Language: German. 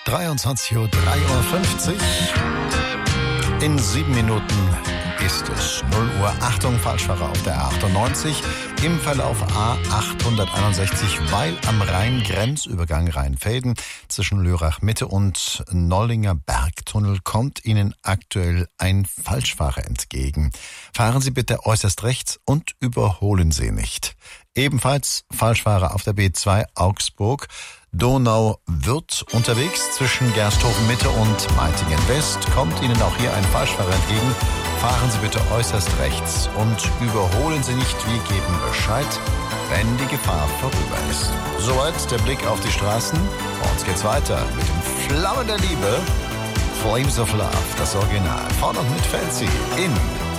23:53 Uhr. In 7 Minuten ist es 0 Uhr. Achtung, Falschfahrer auf der A98 im Verlauf A861 Weil am Rhein-Grenzübergang Rheinfelden zwischen Lörrach Mitte und Nollinger Bergtunnel kommt Ihnen aktuell ein Falschfahrer entgegen. Fahren Sie bitte äußerst rechts und überholen Sie nicht. Ebenfalls Falschfahrer auf der B2 Augsburg Donau-Wörth unterwegs zwischen Gersthofen Mitte und Meitingen West kommt Ihnen auch hier ein Falschfahrer entgegen. Fahren Sie bitte äußerst rechts und überholen Sie nicht. Wir geben Bescheid, wenn die Gefahr vorüber ist. Soweit der Blick auf die Straßen. Bei uns geht's weiter mit den Flammen der Liebe. Flames of Love, das Original. Von und mit Fancy in